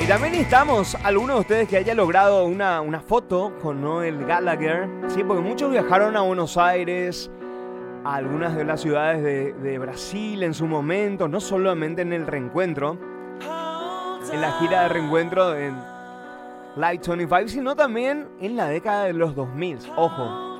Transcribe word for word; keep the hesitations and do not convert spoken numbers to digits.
también necesitamos alguno de ustedes que haya logrado una, una foto con Noel Gallagher, ¿sí? Porque muchos viajaron a Buenos Aires, a algunas de las ciudades de, de Brasil en su momento, no solamente en el reencuentro, en la gira de reencuentro en Live veinticinco, sino también en la década de los dos mil. Ojo,